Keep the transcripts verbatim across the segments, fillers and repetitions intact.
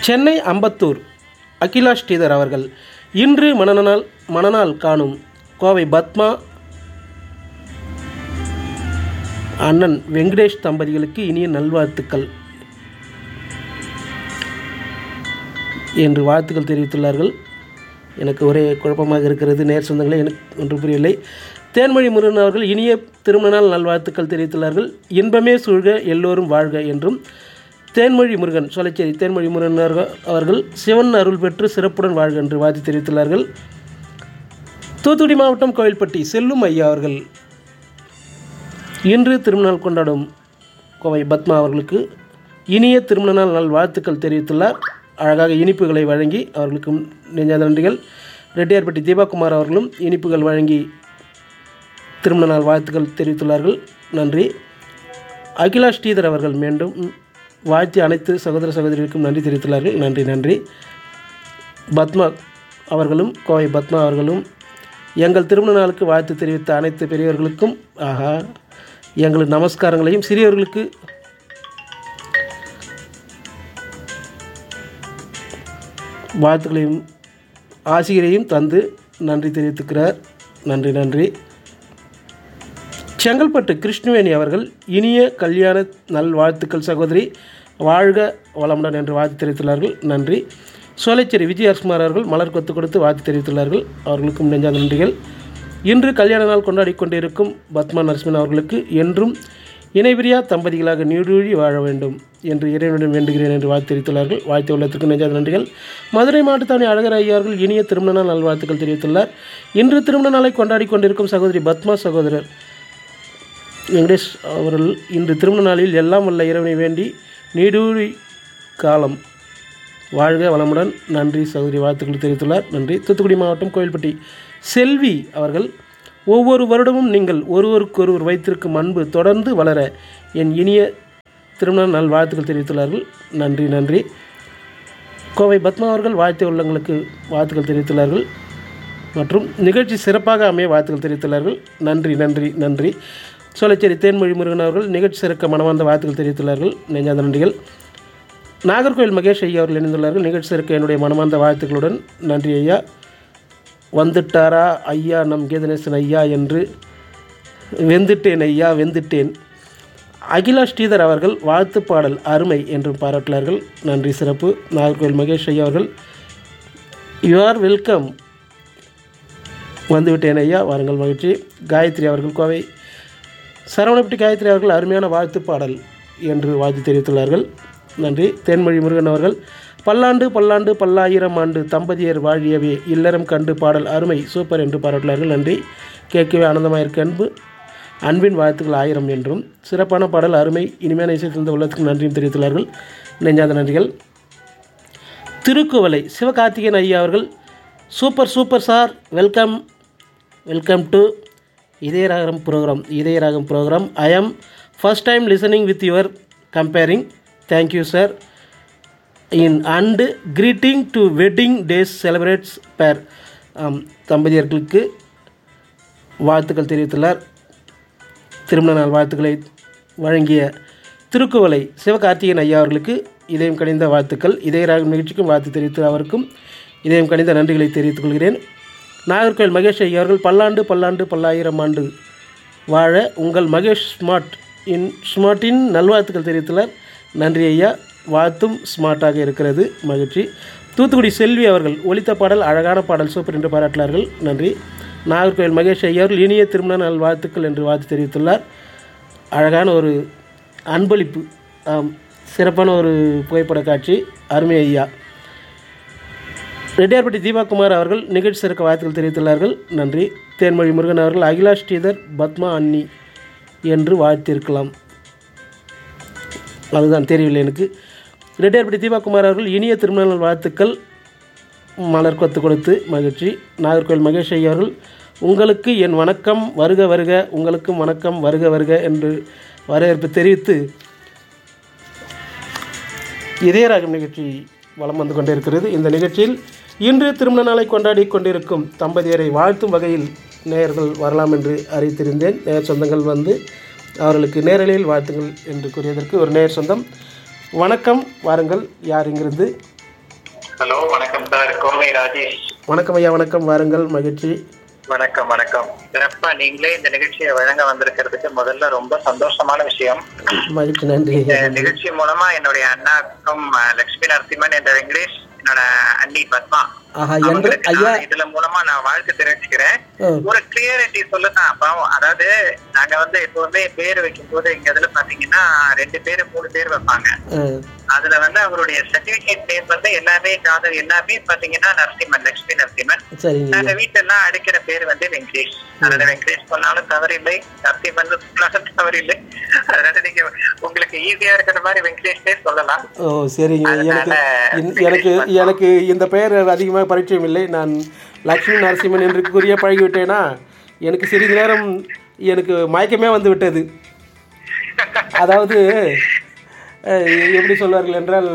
சென்னை அம்பத்தூர் அகிலா ஸ்ரீதர் அவர்கள் இன்று மனநாள் மனநாள் காணும் கோவை பத்மா அண்ணன் வெங்கடேஷ் தம்பதிகளுக்கு இனிய நல்வாழ்த்துக்கள் என்று வாழ்த்துக்கள் தெரிவித்துள்ளார்கள். எனக்கு ஒரே குழப்பமாக இருக்கிறது. நேர் சொந்தங்களே, எனக்கு ஒன்று புரியவில்லை. தேன்மொழி முருகன் அவர்கள் இனிய திருமண நாள் நல்வாழ்த்துக்கள் தெரிவித்துள்ளார்கள். இன்பமே சூழ்க எல்லோரும் வாழ்க என்றும் தேன்மொழி முருகன் சொலைச்சேரி தேன்மொழி முருகன் அவர்கள் சிவன் அருள் பெற்று சிறப்புடன் வாழ்க என்று வாழ்த்து தெரிவித்துள்ளார்கள். தூத்துக்குடி மாவட்டம் கோவில்பட்டி செல்லும் ஐயா அவர்கள் இன்று திருமணநாள் கொண்டாடும் கோவை பத்மா அவர்களுக்கு இனிய திருமண நாள் நல் வாழ்த்துக்கள் தெரிவித்துள்ளார். அழகாக இனிப்புகளை வழங்கி அவர்களுக்கும் நெஞ்சார்ந்த நன்றிகள். ரெட்டியார்பட்டி தீபாகுமார் அவர்களும் இனிப்புகள் வழங்கி திருமண நாள் வாழ்த்துக்கள் தெரிவித்துள்ளார்கள். நன்றி. அகிலா ஸ்ரீதர் அவர்கள் மீண்டும் வாழ்த்தி அனைத்து சகோதர சகோதரிகளுக்கும் நன்றி தெரிவித்துள்ளார்கள். நன்றி நன்றி. பத்மா அவர்களும் கோவை பத்மா அவர்களும் எங்கள் திருமண நாளுக்கு வாழ்த்து தெரிவித்த அனைத்து பெரியவர்களுக்கும் ஆஹா எங்கள் நமஸ்காரங்களையும் சிறியவர்களுக்கு வாழ்த்துக்களையும் ஆசிரியரையும் தந்து நன்றி தெரிவித்துக்கிறார். நன்றி நன்றி. செங்கல்பட்டு கிருஷ்ணவேணி அவர்கள் இனிய கல்யாண நல்வாழ்த்துக்கள் சகோதரி, வாழ்க வளமுடன் என்று வாழ்த்து தெரிவித்துள்ளார்கள். நன்றி. சோலைச்சேரி விஜயகுமார் அவர்கள் மலர் கொத்து கொடுத்து வாழ்த்து தெரிவித்துள்ளார்கள். அவர்களுக்கும் நெஞ்சார்ந்த நன்றிகள். இன்று கல்யாண நாள் கொண்டாடி கொண்டிருக்கும் பத்மா நரசிம்மன் அவர்களுக்கு என்றும் இணைபிரியா தம்பதிகளாக நீடூழி வாழ வேண்டும் என்று இறைவனிடம் வேண்டுகிறேன் என்று வாழ்த்து தெரிவித்துள்ளார்கள். வாழ்த்து உள்ளத்திற்கு நெஞ்சார்ந்த நன்றிகள். மதுரை மாவட்டத்தானி அழகர் ஐயா அவர்கள் இனிய திருமண நாள் நல்வாழ்த்துக்கள் தெரிவித்துள்ளார். இன்று திருமண நாளை கொண்டாடி கொண்டிருக்கும் சகோதரி பத்மா சகோதரர் வெங்கடேஷ் அவர்கள் இன்று திருமண நாளில் எல்லாம் வல்ல இறைவனை வேண்டி நீடூழி காலம் வாழ்க வளமுடன் நன்றி சகோதரி வாழ்த்துக்கள் தெரிவித்துள்ளார். நன்றி. தூத்துக்குடி மாவட்டம் கோவில்பட்டி செல்வி அவர்கள் ஒவ்வொரு வருடமும் நீங்கள் ஒருவருக்கொருவர் வைத்திருக்கும் அன்பு தொடர்ந்து வளர என் இனிய திருமண நாள் வாழ்த்துக்கள் தெரிவித்துள்ளார்கள். நன்றி நன்றி. கோவை பத்மா அவர்கள் வாழ்த்து உள்ளங்களுக்கு வாழ்த்துக்கள் தெரிவித்துள்ளார்கள் மற்றும் நிகழ்ச்சி சிறப்பாக அமைய வாழ்த்துக்கள் தெரிவித்துள்ளார்கள். நன்றி நன்றி நன்றி. சோலைச்சேரி தேன்மொழி முருகன் அவர்கள் நிகழ்ச்சி சிறக்க மனமார்ந்த வாழ்த்துக்கள் தெரிவித்துள்ளார்கள். நெஞ்சார்ந்த நன்றிகள். நாகர்கோவில் மகேஷ் ஐயா அவர்கள் இணைந்துள்ளார்கள். நிகழ்ச்சி சிறக்க என்னுடைய மனமார்ந்த வாழ்த்துக்களுடன் நன்றி ஐயா. வந்துட்டாரா ஐயா நம் கீதநேசன் ஐயா என்று வெந்துட்டேன் ஐயா வெந்துட்டேன். அகிலா ஸ்ரீதர் அவர்கள் வாழ்த்து பாடல் அருமை என்றும் பாராட்டினார்கள். நன்றி சிறப்பு. நாகர்கோவில் மகேஷ் ஐயா அவர்கள் யூ ஆர் வெல்கம், வந்துவிட்டேன் ஐயா வாருங்கள் மகிழ்ச்சி. காயத்ரி அவர்கள் கோவை சரவணப்பட்டி காயத்ரி அவர்கள் அருமையான வாழ்த்து பாடல் என்று வாழ்த்து தெரிவித்துள்ளார்கள். நன்றி. தேன்மொழி முருகன் அவர்கள் பல்லாண்டு பல்லாண்டு பல்லாயிரம் ஆண்டு தம்பதியர் வாழியவே இல்லறம் கண்டு பாடல் அருமை சூப்பர் என்று பாராட்டினார்கள். நன்றி. கேட்கவே ஆனந்தமாக இருக்க அன்பு அன்பின் வாழ்த்துக்கள் ஆயிரம் என்றும் சிறப்பான பாடல் அருமை இனிமையான இசை தந்த உள்ளத்துக்கு நன்றியும் தெரிவித்துள்ளார்கள். நெஞ்சார்ந்த நன்றிகள். திருக்குவளை சிவகார்த்திகேயன் ஐயா அவர்கள் super super sir, welcome welcome to இதயராகம் program இதயராகம் program ஐ ஆம் first time listening with your comparing, thank you sir. In and greeting to wedding days celebrates பேர் தம்பதியர்களுக்கு வாழ்த்துக்கள் தெரிவித்துள்ளார். திருமண நாள் வாழ்த்துக்களை வழங்கிய திருக்குவளை சிவகார்த்திகேயன் ஐயா அவர்களுக்கு இதயம் கனிந்த வாழ்த்துக்கள். இதயராகம் நிகழ்ச்சிக்கும் வாழ்த்து தெரிவித்து அவருக்கும் இதயம் கனிந்த நன்றிகளை தெரிவித்துக் கொள்கிறேன். நாகர்கோவில் மகேஷ் ஐயா அவர்கள் பல்லாண்டு பல்லாண்டு பல்லாயிரம் ஆண்டு வாழ உங்கள் மகேஷ் ஸ்மார்ட் இன் ஸ்மார்ட்டின் நல்வாழ்த்துக்கள் தெரிவித்துள்ளார். நன்றி ஐயா. வாழ்த்தும் ஸ்மார்ட்டாக இருக்கிறது, மகிழ்ச்சி. தூத்துக்குடி செல்வி அவர்கள் ஒலித்த பாடல் அழகான பாடல் சூப்பர் என்று பாராட்டினார்கள். நன்றி. நாகர்கோவில் மகேஷ் ஐயா அவர்கள் இனிய திருமண நாள் வாழ்த்துக்கள் என்று வாழ்த்து தெரிவித்துள்ளார். அழகான ஒரு அன்பளிப்பு, சிறப்பான ஒரு புகைப்பட காட்சி, அருமை ஐயா. ரெட்டியார்பட்டி தீபாகுமார் அவர்கள் நிகழ்ச்சி சிறக்க வாழ்த்துக்கள் தெரிவித்துள்ளார்கள். நன்றி. தேன்மொழி முருகன் அவர்கள் அகிலா ஸ்ரீதர் பத்மா அண்ணி என்று வாழ்த்திருக்கலாம், அதுதான் தெரியவில்லை எனக்கு. ரெட்டியார்பட்டி தீபாகுமார் அவர்கள் இனிய திருமண நாள் வாழ்த்துக்கள் மலர் கொத்து கொடுத்து மகிழ்ச்சி. நாகர்கோவில் மகேஷ் ஐயா அவர்கள் உங்களுக்கு என் வணக்கம் வருக வருக, உங்களுக்கும் வணக்கம் வருக வருக என்று வரவேற்பு தெரிவித்து இதயராகம் நிகழ்ச்சி வலம் வந்து கொண்டிருக்கிறது. இந்த நிகழ்ச்சியில் இன்று திருமண நாளை கொண்டாடி கொண்டிருக்கும் தம்பதியரை வாழ்த்தும் வகையில் நேயர்கள் வரலாம் என்று அறிவித்திருந்தேன். நேயர் சொந்தங்கள் வந்து அவர்களுக்கு நேரலையில் வாழ்த்துங்கள் என்று கூறியதற்கு ஒரு நேயர் சொந்தம் வணக்கம், வாருங்கள், யார் இங்கிருந்து ஹலோ, வணக்கம் சார். கோவை ராஜேஷ். வணக்கம் ஐயா, வணக்கம். வாருங்கள். மகிழ்ச்சி. வணக்கம் வணக்கம். சிறப்பா நீங்களே இந்த நிகழ்ச்சியை வழங்க வந்திருக்கிறதுக்கு முதல்ல ரொம்ப சந்தோஷமான விஷயம். மகிழ்ச்சி, நன்றி. இந்த நிகழ்ச்சி மூலமா என்னுடைய அண்ணாக்கும் லட்சுமி நரசிம்மன் என்ற வெங்கடேஷ், என்னோட அண்ணி பத்மா, இதுல மூலமா நான் வாழ்த்து தெரிவிச்சுக்கிறேன். ஒரு கிளியரிட்டி சொல்லதான் பாவம். அதாவது நாங்க வந்து எப்பவுமே பேர் வைக்கும் போது எங்க இதுல பாத்தீங்கன்னா ரெண்டு பேரு மூணு பேர் வைப்பாங்க. அதுல வந்து அவருடைய சர்டிபிகேட் நேம் வந்து எல்லாமே காதல் எல்லாமே பாத்தீங்கன்னா நரசிம்மன், லட்சுமி நரசிம்மன். நாங்க வீட்டுல எல்லாம் அடிக்கிற பேர் வந்து வெங்கடேஷ். அதனால வெங்கடேஷ் சொன்னாலும் தவறில்லை, நரசிம்மன் சொன்னாலும் தவறில்லை. அதனால நீங்க உங்களுக்கு ஈஸியா இருக்கிற மாதிரி வெங்கடேஷ்னே சொல்லலாம். ஓ சரிங்க. எனக்கு எனக்கு எனக்கு இந்த பெயர் அதிகமாக பரிச்சயம் இல்லை. நான் லட்சுமி நரசிம்மன் என்று கூறிய பழகிவிட்டேனா எனக்கு சிறிது நேரம் எனக்கு மயக்கமே வந்து விட்டது. அதாவது எப்படி சொல்வார்கள் என்றால்,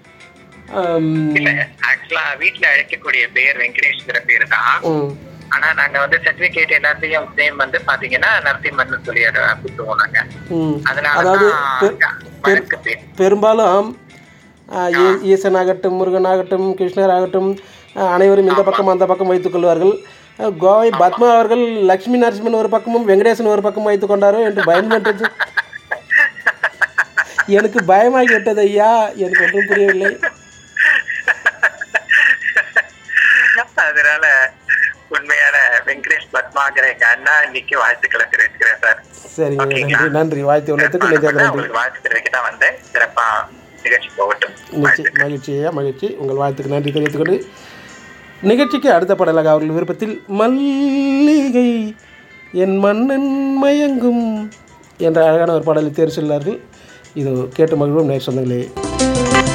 ஆக்சுவலா வீட்டுல அழைக்கக்கூடிய பெயர் வெங்கடேஷ்ங்கிற பேர் தான். ஆனா நாங்க வந்து சர்டிபிகேட் எல்லாத்தையும் சேம் வந்து பாத்தீங்கன்னா நரசிம்மன் சொல்லி கூப்பிடுவோம் நாங்க. அதாவது பெரும்பாலும் ஈசன் ஆகட்டும், முருகன் ஆகட்டும், கிருஷ்ணர் ஆகட்டும், அனைவரும் இந்த பக்கம் அந்த பக்கம் வைத்துக் கொள்வார்கள். கோவை பத்மா அவர்கள் லட்சுமி நரசிம்மன் ஒரு பக்கமும் வெங்கடேசன் ஒரு பக்கம் வைத்துக் கொண்டாரோ என்று பயன்பட்டது. எனக்கு பயமாகி விட்டது ஐயா, எனக்கு ஒன்றும் புரியவில்லை. அதனால உண்மையான வெங்கடேஷ் பத்மாங்கிற எங்க அண்ணா இன்னைக்கு வாழ்த்துக்களை தெரிவிக்கிறேன் சார். சரிங்க, நன்றி நன்றி. வாழ்த்து உள்ளதுக்கு நன்றி. வாழ்த்து தெரிவிக்க தான் வந்தேன். சிறப்பா நிகழ்ச்சி போகட்டும். மகிழ்ச்சி ஐயா, மகிழ்ச்சி. உங்கள் வாழ்த்துக்கு நன்றி தெரிவித்துக் கொண்டு நிகழ்ச்சிக்கு அடுத்த பாடலாக அவர்கள் விருப்பத்தில் மல்லிகை என் மன்னன் மயங்கும் என்ற அழகான ஒரு பாடலை தேர்வு செய்தார்கள். இது கேட்டு மகிழ்வும் நேர் சொந்தங்களே.